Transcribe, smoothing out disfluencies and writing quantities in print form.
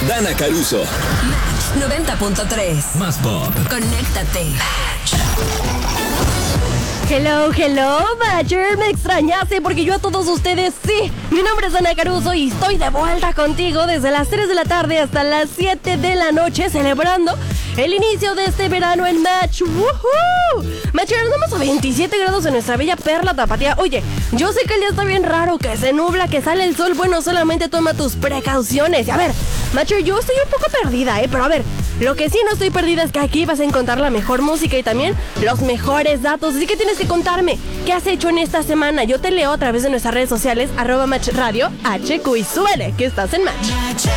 Dana Caruso. Match 90.3. Más pop. Conéctate. Hello, Matcher, me extrañaste porque yo a todos ustedes sí. Mi nombre es Dana Caruso y estoy de vuelta contigo desde las 3 de la tarde hasta las 7 de la noche celebrando el inicio de este verano en Match. ¡Woohoo! Matcher, andamos a 27 grados en nuestra bella perla tapatía. Oye, yo sé que el día está bien raro, que se nubla, que sale el sol. Bueno, solamente toma tus precauciones. Y a ver, Matcher, yo estoy un poco perdida, pero a ver, lo que sí no estoy perdida es que aquí vas a encontrar la mejor música y también los mejores datos. Así que tienes que contarme qué has hecho en esta semana. Yo te leo a través de nuestras redes sociales, @MatchRadio, HQ y súbele que estás en Match.